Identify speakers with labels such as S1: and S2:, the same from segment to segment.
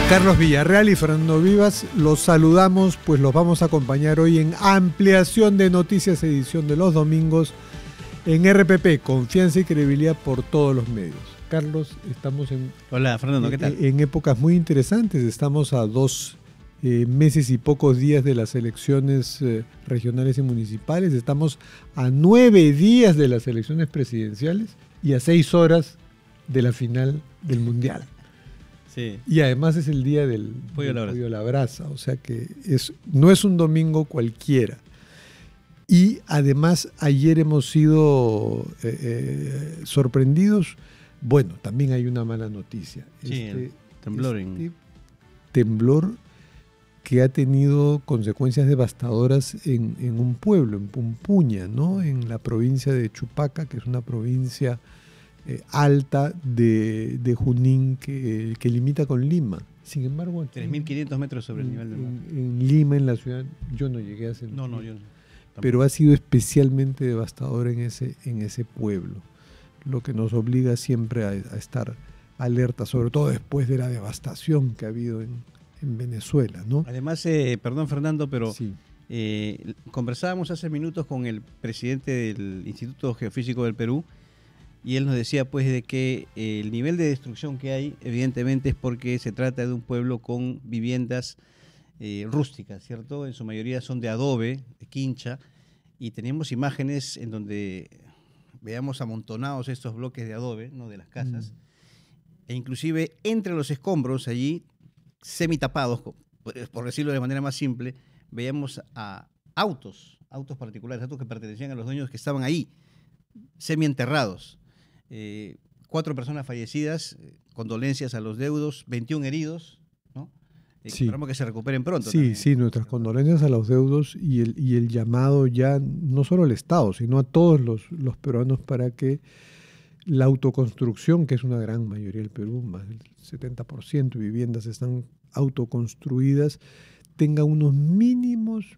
S1: Carlos Villarreal y Fernando Vivas, los saludamos, pues los vamos a acompañar hoy en Ampliación de Noticias, edición de los domingos en RPP, confianza y credibilidad por todos los medios. Carlos, estamos
S2: Hola, Fernando, ¿qué tal?
S1: En épocas muy interesantes, estamos a 2 meses y pocos días de las elecciones regionales y municipales, estamos a 9 días de las elecciones presidenciales y a 6 horas de la final del Mundial.
S2: Sí.
S1: Y además es el día del pollo a la brasa, o sea que no es un domingo cualquiera. Y además ayer hemos sido sorprendidos. Bueno, también hay una mala noticia.
S2: Sí, temblor
S1: temblor que ha tenido consecuencias devastadoras en un pueblo, en Pumpuña, ¿no? En la provincia de Chupaca, que es una provincia alta de Junín que limita con Lima. Sin embargo,
S2: 3.500 metros sobre el nivel del mar.
S1: En Lima, en la ciudad, yo no llegué a sentir.
S2: No, yo no.
S1: Pero ha sido especialmente devastador en ese pueblo, lo que nos obliga siempre a estar alerta, sobre todo después de la devastación que ha habido en Venezuela, ¿no?
S2: Además, perdón Fernando, pero
S1: sí.
S2: Conversábamos hace minutos con el presidente del Instituto Geofísico del Perú y él nos decía pues de que el nivel de destrucción que hay evidentemente es porque se trata de un pueblo con viviendas rústicas, ¿cierto? En su mayoría son de adobe, de quincha, y teníamos imágenes en donde veamos amontonados estos bloques de adobe, ¿no? De las casas, e inclusive entre los escombros allí, semitapados, por decirlo de manera más simple, veíamos a autos particulares, autos que pertenecían a los dueños que estaban ahí, semienterrados. 4 personas fallecidas, condolencias a los deudos, 21 heridos, ¿no?
S1: Sí.
S2: Esperamos que se recuperen pronto.
S1: Sí, también. Sí, nuestras condolencias a los deudos y el llamado ya no solo al Estado, sino a todos los peruanos para que la autoconstrucción, que es una gran mayoría del Perú, más del 70% de viviendas están autoconstruidas, tenga unos mínimos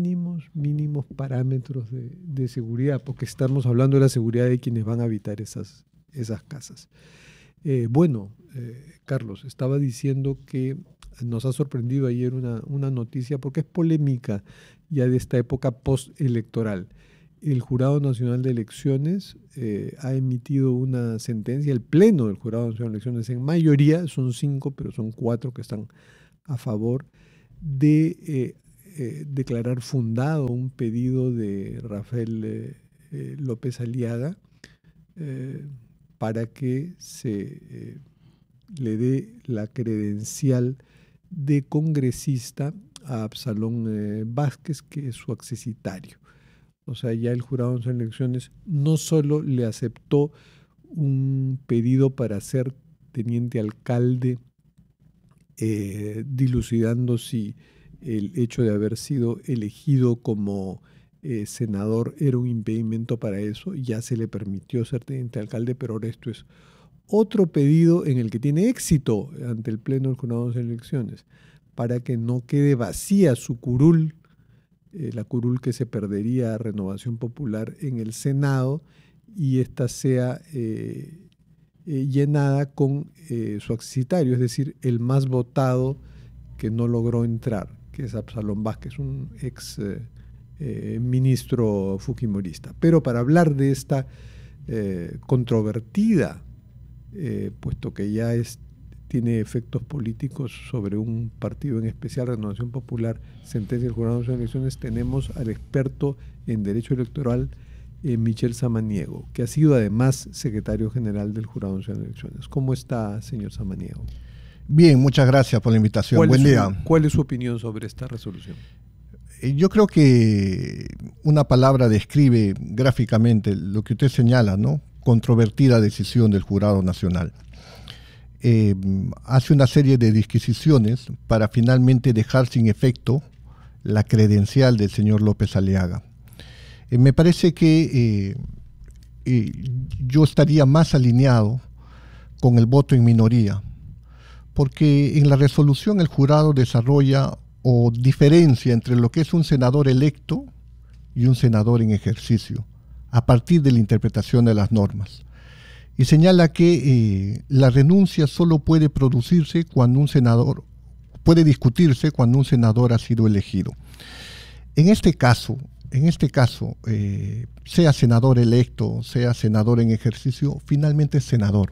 S1: parámetros de seguridad, porque estamos hablando de la seguridad de quienes van a habitar esas casas. Carlos, estaba diciendo que nos ha sorprendido ayer una noticia, porque es polémica ya de esta época postelectoral. El Jurado Nacional de Elecciones ha emitido una sentencia, el Pleno del Jurado Nacional de Elecciones en mayoría, son 5, pero son 4 que están a favor, de declarar fundado un pedido de Rafael López Aliaga para que se le dé la credencial de congresista a Absalón Vázquez, que es su accesitario. O sea, ya el Jurado Nacional de Elecciones no solo le aceptó un pedido para ser teniente alcalde, dilucidando si el hecho de haber sido elegido como senador era un impedimento para eso, ya se le permitió ser teniente alcalde, pero ahora esto es otro pedido en el que tiene éxito ante el Pleno del Jurado Nacional de Elecciones, para que no quede vacía su curul, la curul que se perdería a Renovación Popular en el Senado, y esta sea llenada con su accesitario, es decir, el más votado que no logró entrar, que es Absalón Vázquez, un ex ministro fujimorista. Pero para hablar de esta controvertida, puesto que ya tiene efectos políticos sobre un partido en especial, Renovación Popular, sentencia del Jurado Nacional de Elecciones, tenemos al experto en Derecho Electoral, Michel Samaniego, que ha sido además secretario general del Jurado Nacional de Elecciones. ¿Cómo está, señor Samaniego?
S3: Bien, muchas gracias por la invitación. Buen día.
S1: ¿Cuál es su opinión sobre esta resolución?
S3: Yo creo que una palabra describe gráficamente lo que usted señala, ¿no? Controvertida decisión del Jurado Nacional. Hace una serie de disquisiciones para finalmente dejar sin efecto la credencial del señor López Aliaga. Me parece que yo estaría más alineado con el voto en minoría, porque en la resolución el jurado desarrolla o diferencia entre lo que es un senador electo y un senador en ejercicio, a partir de la interpretación de las normas. Y señala que la renuncia solo puede producirse cuando un senador puede discutirse cuando un senador ha sido elegido. En este caso, sea senador electo, sea senador en ejercicio, finalmente es senador.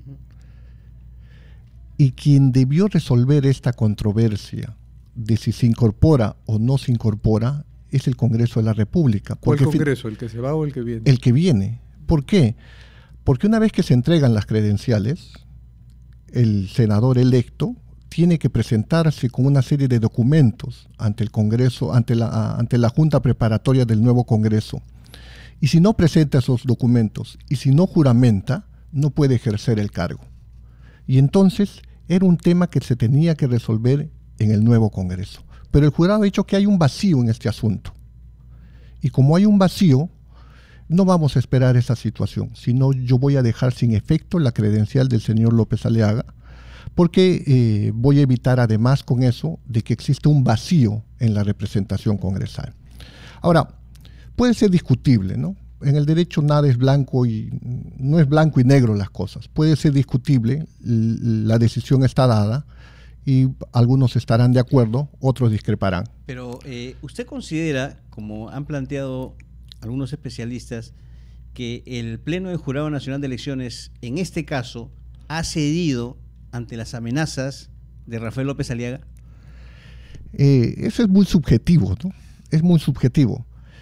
S3: Y quien debió resolver esta controversia de si se incorpora o no se incorpora es el Congreso de la República.
S1: ¿Cuál Congreso? ¿El que se va o el que viene?
S3: El que viene. ¿Por qué? Porque una vez que se entregan las credenciales, el senador electo tiene que presentarse con una serie de documentos ante el Congreso, ante la Junta Preparatoria del nuevo Congreso. Y si no presenta esos documentos y si no juramenta, no puede ejercer el cargo. Y entonces era un tema que se tenía que resolver en el nuevo Congreso. Pero el jurado ha dicho que hay un vacío en este asunto. Y como hay un vacío, no vamos a esperar esa situación, sino yo voy a dejar sin efecto la credencial del señor López Aliaga, porque voy a evitar además con eso de que existe un vacío en la representación congresal. Ahora, puede ser discutible, ¿no? En el derecho nada es blanco y no es blanco y negro las cosas. Puede ser discutible, la decisión está dada y algunos estarán de acuerdo, otros discreparán.
S2: Pero ¿usted considera, como han planteado algunos especialistas, que el Pleno del Jurado Nacional de Elecciones, en este caso, ha cedido ante las amenazas de Rafael López Aliaga?
S3: Eso es muy subjetivo, ¿no? Es muy subjetivo.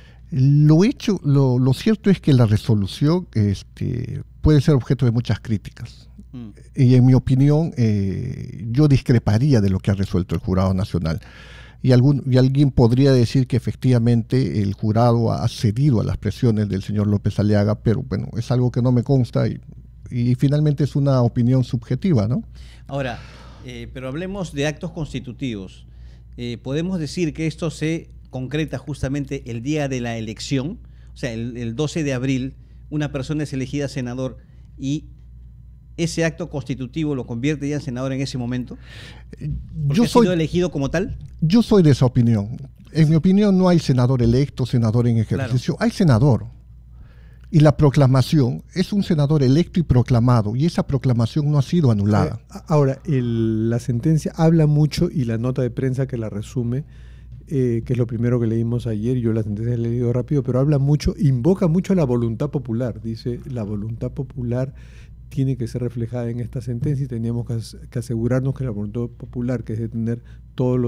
S3: Lo cierto es que la resolución puede ser objeto de muchas críticas. Y en mi opinión, yo discreparía de lo que ha resuelto el Jurado Nacional. Y alguien podría decir que efectivamente el jurado ha cedido a las presiones del señor López Aliaga, pero bueno, es algo que no me consta y finalmente es una opinión subjetiva, ¿no?
S2: Ahora, pero hablemos de actos constitutivos. ¿Podemos decir que esto se concreta justamente el día de la elección? O sea, el 12 de abril, una persona es elegida senador y ese acto constitutivo lo convierte ya en senador en ese momento. ¿Porque ha sido elegido como tal?
S3: Yo soy de esa opinión. En mi opinión no hay senador electo, senador en ejercicio. Claro. Hay senador. Y la proclamación es un senador electo y proclamado, y esa proclamación no ha sido anulada.
S1: Ahora, la sentencia habla mucho, y la nota de prensa que la resume, que es lo primero que leímos ayer, yo la sentencia la he leído rápido, pero habla mucho, invoca mucho la voluntad popular. Dice, la voluntad popular tiene que ser reflejada en esta sentencia y teníamos que asegurarnos que la voluntad popular, que es de tener todos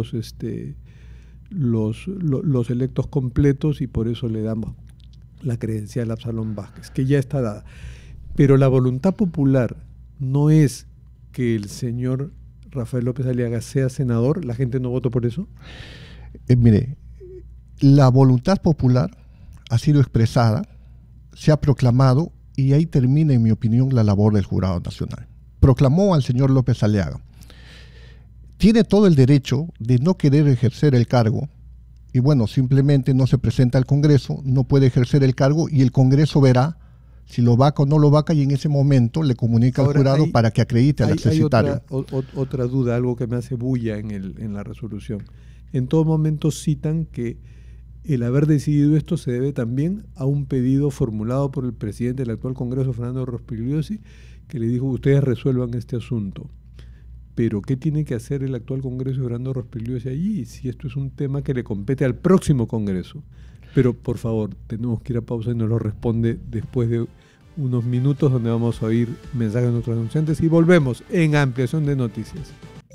S1: los electos completos, y por eso le damos la credencial a Absalón Vázquez, que ya está dada. Pero la voluntad popular no es que el señor Rafael López Aliaga sea senador. ¿La gente no votó por eso?
S3: Mire, la voluntad popular ha sido expresada, se ha proclamado, y ahí termina, en mi opinión, la labor del Jurado Nacional. Proclamó al señor López Aliaga. Tiene todo el derecho de no querer ejercer el cargo, y bueno, simplemente no se presenta al Congreso, no puede ejercer el cargo, y el Congreso verá si lo vaca o no lo vaca, y en ese momento le comunica al jurado para que acredite al accesitario.
S1: Otra duda, algo que me hace bulla en la resolución. En todo momento citan que el haber decidido esto se debe también a un pedido formulado por el presidente del actual Congreso, Fernando Rospigliosi, que le dijo: ustedes resuelvan este asunto. Pero ¿qué tiene que hacer el actual Congreso de Fernando Rospigliosi allí, si esto es un tema que le compete al próximo Congreso? Pero por favor, tenemos que ir a pausa y nos lo responde después de unos minutos, donde vamos a oír mensajes de nuestros anunciantes y volvemos en Ampliación de Noticias.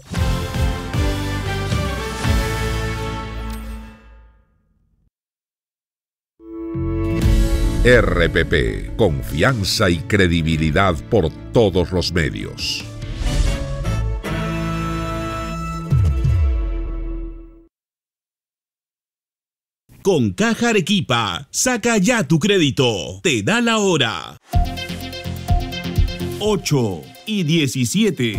S4: RPP, confianza y credibilidad por todos los medios.
S5: Con Caja Arequipa, saca ya tu crédito. Te da la hora. 8:17.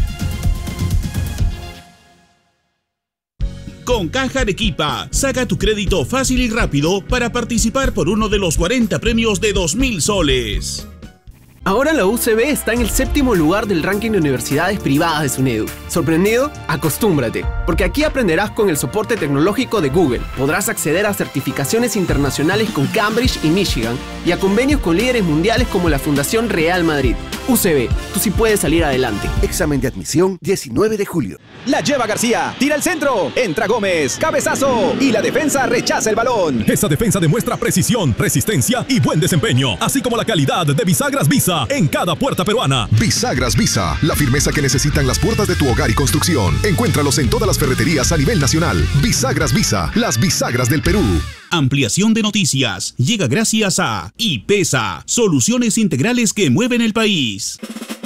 S5: Con Caja Arequipa, saca tu crédito fácil y rápido para participar por uno de los 40 premios de 2.000 soles.
S6: Ahora la UCB está en el 7º lugar del ranking de universidades privadas de SUNEDU. ¿Sorprendido? Acostúmbrate, porque aquí aprenderás con el soporte tecnológico de Google. Podrás acceder a certificaciones internacionales con Cambridge y Michigan y a convenios con líderes mundiales como la Fundación Real Madrid. UCB, tú sí puedes salir adelante.
S7: Examen de admisión 19 de julio.
S8: La lleva García, tira el centro, entra Gómez, cabezazo y la defensa rechaza el balón.
S9: Esa defensa demuestra precisión, resistencia y buen desempeño, así como la calidad de bisagras Visa en cada puerta peruana.
S10: Bisagras Visa, la firmeza que necesitan las puertas de tu hogar y construcción. Encuéntralos en todas las ferreterías a nivel nacional. Bisagras Visa, las bisagras del Perú.
S5: Ampliación de noticias llega gracias a IPESA, soluciones integrales que mueven el país.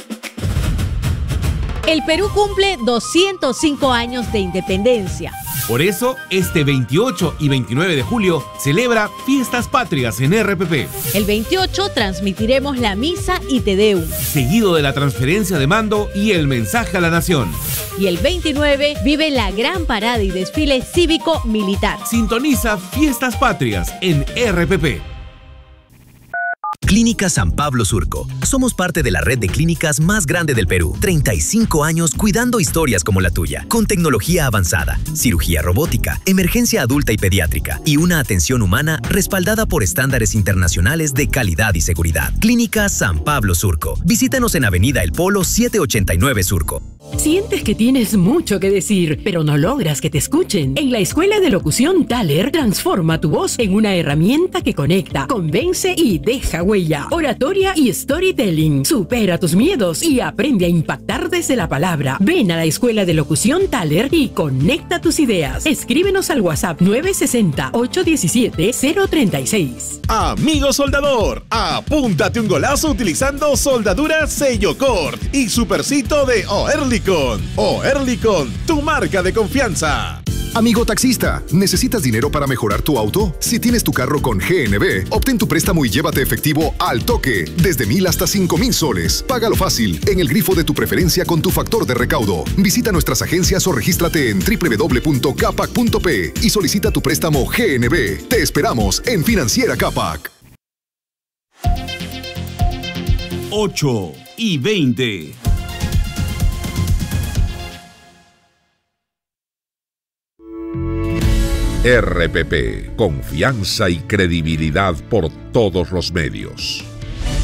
S11: El Perú cumple 205 años de independencia.
S12: Por eso, este 28 y 29 de julio celebra Fiestas Patrias en RPP.
S11: El 28 transmitiremos la misa y Te Deum,
S12: seguido de la transferencia de mando y el mensaje a la nación.
S11: Y el 29 vive la gran parada y desfile cívico-militar.
S12: Sintoniza Fiestas Patrias en RPP.
S13: Clínica San Pablo Surco. Somos parte de la red de clínicas más grande del Perú. 35 años cuidando historias como la tuya, con tecnología avanzada, cirugía robótica, emergencia adulta y pediátrica y una atención humana respaldada por estándares internacionales de calidad y seguridad. Clínica San Pablo Surco. Visítanos en Avenida El Polo 789 Surco.
S14: ¿Sientes que tienes mucho que decir, pero no logras que te escuchen? En la Escuela de Locución Thaler, transforma tu voz en una herramienta que conecta, convence y deja huella. Oratoria y storytelling. Supera tus miedos y aprende a impactar desde la palabra. Ven a la Escuela de Locución Thaler y conecta tus ideas. Escríbenos al WhatsApp 960-817-036.
S15: Amigo soldador, apúntate un golazo utilizando soldadura Sellocort y Supercito de Oerlikon. Oerlikon, tu marca de confianza.
S10: Amigo taxista, ¿necesitas dinero para mejorar tu auto? Si tienes tu carro con GNB, obtén tu préstamo y llévate efectivo al toque, desde 1,000 hasta 5,000 soles. Págalo fácil, en el grifo de tu preferencia con tu factor de recaudo. Visita nuestras agencias o regístrate en www.capac.p y solicita tu préstamo GNB. Te esperamos en Financiera Capac.
S5: 8:20.
S4: RPP, confianza y credibilidad por todos los medios.